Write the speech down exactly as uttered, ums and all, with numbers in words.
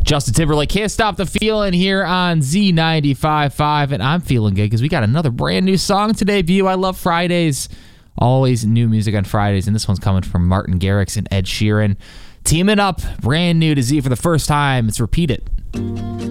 Justin Timberlake, Can't Stop the Feeling here on Z ninety-five point five, and I'm feeling good because we got another brand new song to debut. I love Fridays. Always new music on Fridays, and this one's coming from Martin Garrix and Ed Sheeran. Teaming up, brand new to Z for the first time. It's Repeat It.